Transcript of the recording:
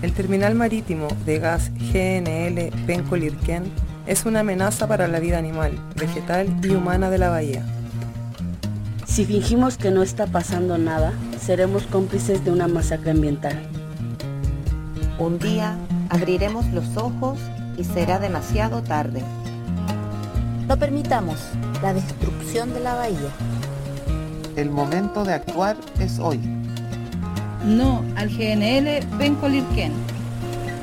El terminal marítimo de gas GNL Penco-Lirquén es una amenaza para la vida animal, vegetal y humana de la bahía. Si fingimos que no está pasando nada, seremos cómplices de una masacre ambiental. Un día abriremos los ojos y será demasiado tarde. No permitamos la destrucción de la bahía. El momento de actuar es hoy. No al GNL Penco-Lirquén.